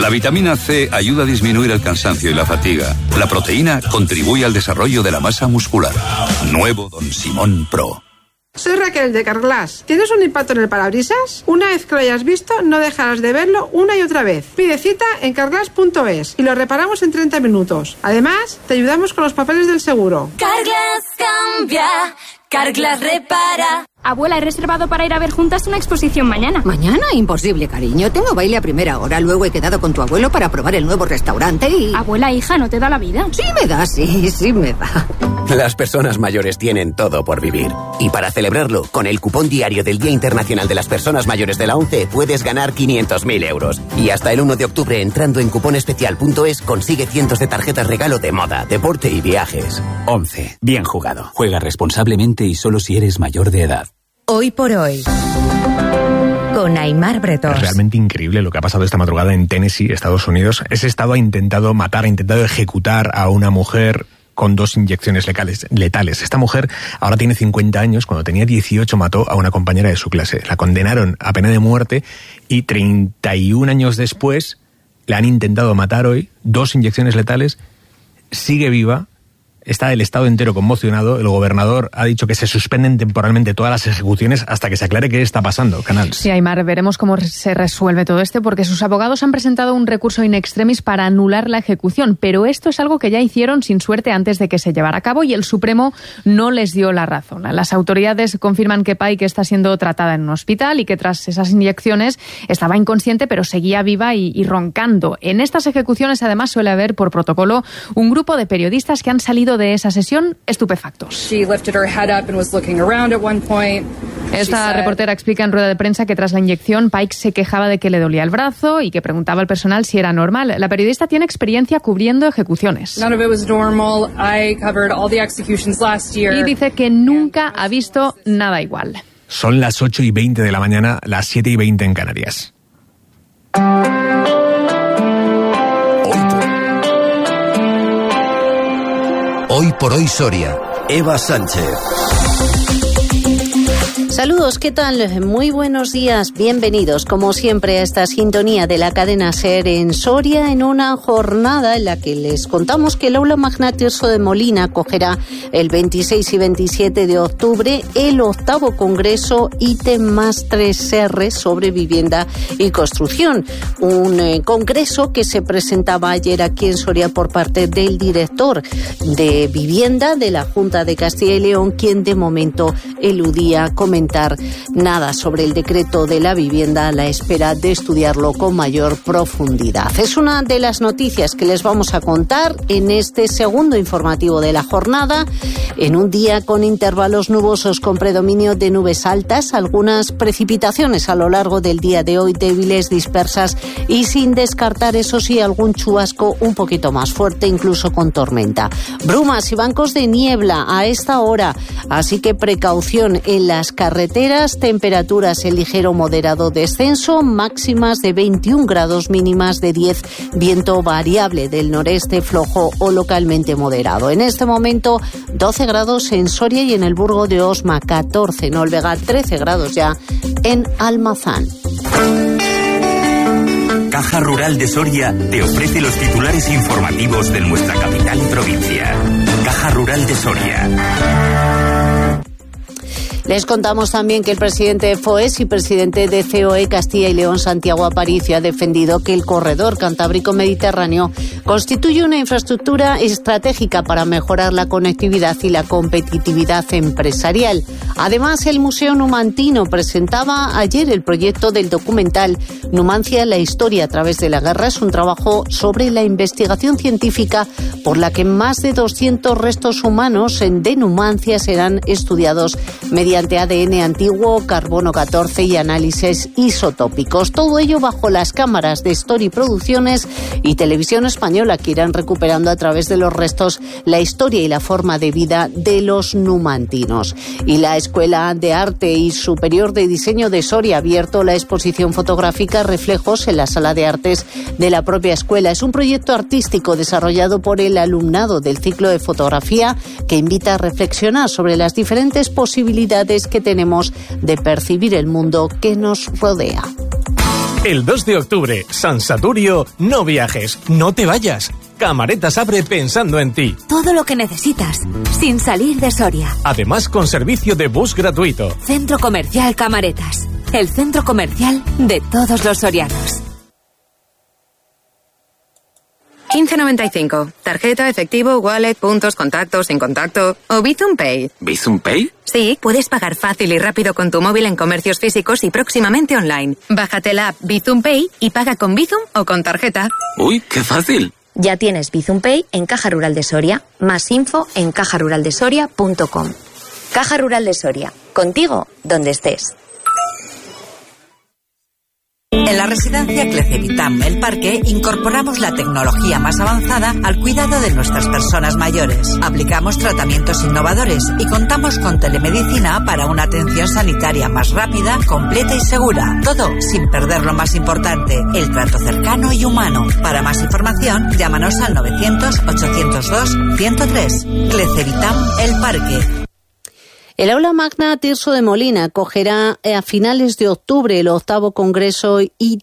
La vitamina C ayuda a disminuir el cansancio y la fatiga. La proteína contribuye al desarrollo de la masa muscular. Nuevo Don Simón Pro. Soy Raquel de Carglass. ¿Tienes un impacto en el parabrisas? Una vez que lo hayas visto, no dejarás de verlo una y otra vez. Pide cita en carglass.es y lo reparamos en 30 minutos. Además, te ayudamos con los papeles del seguro. Carglass cambia, Carglass repara. Abuela, he reservado para ir a ver juntas una exposición mañana. ¿Mañana? Imposible, cariño. Tengo baile a primera hora. Luego he quedado con tu abuelo para probar el nuevo restaurante y... Abuela, hija, ¿no te da la vida? Sí me da, sí me da. Las personas mayores tienen todo por vivir. Y para celebrarlo, con el cupón diario del Día Internacional de las Personas Mayores de la ONCE, puedes ganar 500.000 euros. Y hasta el 1 de octubre, entrando en cuponespecial.es, consigue cientos de tarjetas regalo de moda, deporte y viajes. ONCE. Bien jugado. Juega responsablemente y solo si eres mayor de edad. Hoy por hoy, con Aimar Bretós. Es realmente increíble lo que ha pasado esta madrugada en Tennessee, Estados Unidos. Ese estado ha intentado matar, ha intentado ejecutar a una mujer con 2 inyecciones letales. Esta mujer ahora tiene 50 años. Cuando tenía 18 mató a una compañera de su clase. La condenaron a pena de muerte y 31 años después la han intentado matar hoy. 2 inyecciones letales. Sigue viva. Está el estado entero conmocionado. El gobernador ha dicho que se suspenden temporalmente todas las ejecuciones hasta que se aclare qué está pasando. Canals. Sí, Aimar, veremos cómo se resuelve todo esto, porque sus abogados han presentado un recurso in extremis para anular la ejecución, pero esto es algo que ya hicieron sin suerte antes de que se llevara a cabo y el Supremo no les dio la razón. Las autoridades confirman que Pike está siendo tratada en un hospital y que tras esas inyecciones estaba inconsciente, pero seguía viva y roncando. En estas ejecuciones, además, suele haber por protocolo un grupo de periodistas que han salido de esa sesión estupefactos. Esta reportera explica en rueda de prensa que tras la inyección Pike se quejaba de que le dolía el brazo y que preguntaba al personal si era normal. La periodista tiene experiencia cubriendo ejecuciones. Y dice que nunca ha visto nada igual. Son las 8:20 de la mañana, las 7:20 en Canarias. Hoy por hoy Soria. Eva Sánchez. Saludos, ¿qué tal? Muy buenos días, bienvenidos como siempre a esta sintonía de la cadena SER en Soria, en una jornada en la que les contamos que el Aula Magna Tirso de Molina acogerá el 26 y 27 de octubre el 8º Congreso IT+3R sobre vivienda y construcción. Un congreso que se presentaba ayer aquí en Soria por parte del director de vivienda de la Junta de Castilla y León, quien de momento eludía comentar nada sobre el decreto de la vivienda a la espera de estudiarlo con mayor profundidad. Es una de las noticias que les vamos a contar en este segundo informativo de la jornada, en un día con intervalos nubosos con predominio de nubes altas, algunas precipitaciones a lo largo del día de hoy, débiles, dispersas y sin descartar, eso sí, algún chubasco un poquito más fuerte, incluso con tormenta. Brumas y bancos de niebla a esta hora, así que precaución en las carreteras, temperaturas en ligero moderado descenso, máximas de 21 grados, mínimas de 10, viento variable del noreste flojo o localmente moderado. En este momento 12 grados en Soria y en el Burgo de Osma, 14 en Olvega, 13 grados ya en Almazán. Caja Rural de Soria te ofrece los titulares informativos de nuestra capital y provincia. Caja Rural de Soria. Les contamos también que el presidente de FOES y presidente de COE Castilla y León, Santiago Aparicio, ha defendido que el corredor Cantábrico Mediterráneo constituye una infraestructura estratégica para mejorar la conectividad y la competitividad empresarial. Además, el Museo Numantino presentaba ayer el proyecto del documental Numancia, la historia a través de la guerra. Es un trabajo sobre la investigación científica por la que más de 200 restos humanos de Numancia serán estudiados mediante ADN antiguo, carbono 14 y análisis isotópicos. Todo ello bajo las cámaras de Story Producciones y Televisión Española, que irán recuperando a través de los restos la historia y la forma de vida de los numantinos. Y la Escuela de Arte y Superior de Diseño de Soria ha abierto la exposición fotográfica Reflejos en la Sala de Artes de la propia escuela. Es un proyecto artístico desarrollado por el alumnado del ciclo de fotografía que invita a reflexionar sobre las diferentes posibilidades que tenemos de percibir el mundo que nos rodea. El 2 de octubre, San Saturio, no viajes, no te vayas. Camaretas abre pensando en ti. Todo lo que necesitas, sin salir de Soria. Además, con servicio de bus gratuito. Centro Comercial Camaretas, el centro comercial de todos los sorianos. 15.95. Tarjeta, efectivo, wallet, puntos, contactos, sin contacto o Bizum Pay. ¿Bizum Pay? Sí, puedes pagar fácil y rápido con tu móvil en comercios físicos y próximamente online. Bájate la app Bizum Pay y paga con Bizum o con tarjeta. ¡Uy, qué fácil! Ya tienes Bizum Pay en Caja Rural de Soria. Más info en cajaruraldesoria.com. Caja Rural de Soria. Contigo, donde estés. En la residencia Clecevitam El Parque incorporamos la tecnología más avanzada al cuidado de nuestras personas mayores. Aplicamos tratamientos innovadores y contamos con telemedicina para una atención sanitaria más rápida, completa y segura. Todo sin perder lo más importante, el trato cercano y humano. Para más información, llámanos al 900-802-103. Clecevitam El Parque. El Aula Magna Tirso de Molina acogerá a finales de octubre el 8º Congreso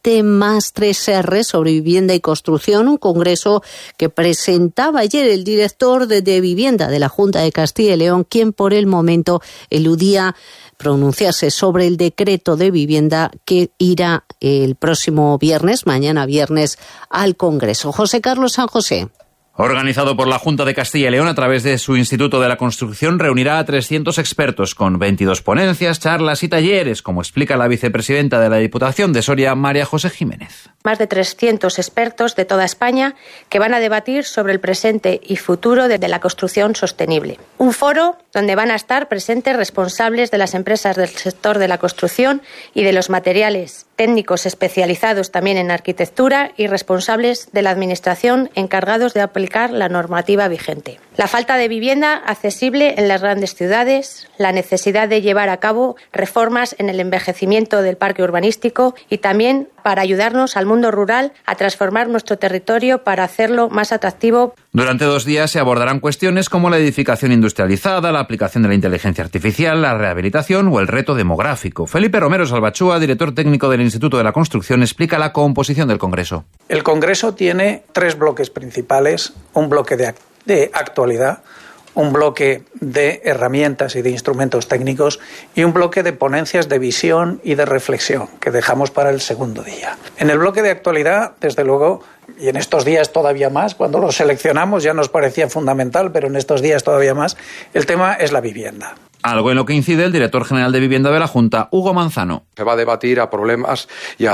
IT+3R sobre vivienda y construcción, un congreso que presentaba ayer el director de Vivienda de la Junta de Castilla y León, quien por el momento eludía pronunciarse sobre el decreto de vivienda que irá el próximo viernes, mañana viernes, al Congreso. José Carlos San José. Organizado por la Junta de Castilla y León a través de su Instituto de la Construcción, reunirá a 300 expertos con 22 ponencias, charlas y talleres, como explica la vicepresidenta de la Diputación de Soria, María José Jiménez. Más de 300 expertos de toda España que van a debatir sobre el presente y futuro de la construcción sostenible. Un foro donde van a estar presentes responsables de las empresas del sector de la construcción y de los materiales, técnicos especializados también en arquitectura y responsables de la Administración encargados de aplicar la normativa vigente. La falta de vivienda accesible en las grandes ciudades, la necesidad de llevar a cabo reformas en el envejecimiento del parque urbanístico y también para ayudarnos al mundo rural a transformar nuestro territorio para hacerlo más atractivo. Durante 2 días se abordarán cuestiones como la edificación industrializada, la aplicación de la inteligencia artificial, la rehabilitación o el reto demográfico. Felipe Romero Salvachúa, director técnico del Instituto de la Construcción, explica la composición del Congreso. El Congreso tiene 3 bloques principales, un bloque de actualidad, un bloque de herramientas y de instrumentos técnicos y un bloque de ponencias de visión y de reflexión que dejamos para el segundo día. En el bloque de actualidad, desde luego, y en estos días todavía más, cuando lo seleccionamos ya nos parecía fundamental, pero en estos días todavía más, el tema es la vivienda. Algo en lo que incide el director general de Vivienda de la Junta, Hugo Manzano. Se va a debatir a problemas y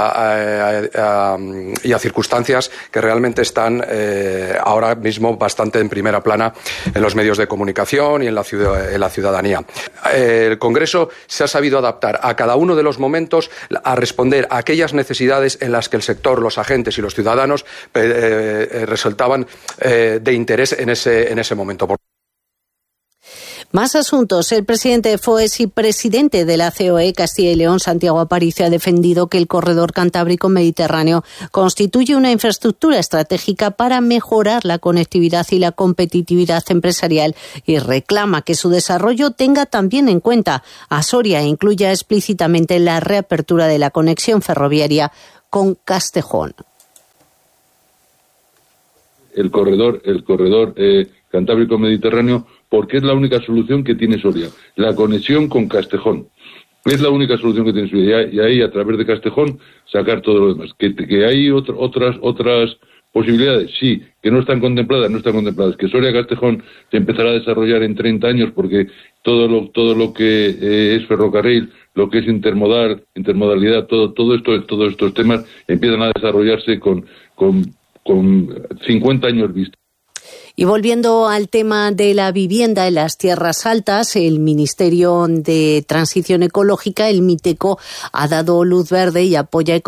a circunstancias que realmente están ahora mismo bastante en primera plana en los medios de comunicación y en la ciudadanía. El Congreso se ha sabido adaptar a cada uno de los momentos a responder a aquellas necesidades en las que el sector, los agentes y los ciudadanos resultaban de interés en ese momento. Más asuntos. El presidente de FOES y presidente de la COE Castilla y León, Santiago Aparicio, ha defendido que el corredor cantábrico mediterráneo constituye una infraestructura estratégica para mejorar la conectividad y la competitividad empresarial y reclama que su desarrollo tenga también en cuenta a Soria e incluya explícitamente la reapertura de la conexión ferroviaria con Castejón. El corredor cantábrico mediterráneo, porque es la única solución que tiene Soria, la conexión con Castejón. Es la única solución que tiene Soria, y ahí a través de Castejón sacar todo lo demás. Que hay otras posibilidades, sí, que no están contempladas, que Soria-Castejón se empezará a desarrollar en 30 años, porque todo lo que es ferrocarril, lo que es intermodalidad, todos estos temas empiezan a desarrollarse con 50 años vista. Y volviendo al tema de la vivienda en las tierras altas, el Ministerio de Transición Ecológica, el MITECO, ha dado luz verde y apoya